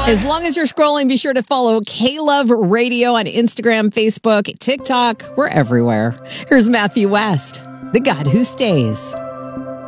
As long as you're scrolling, be sure to follow K-Love Radio on Instagram, Facebook, TikTok. We're everywhere. Here's Matthew West, the God Who Stays.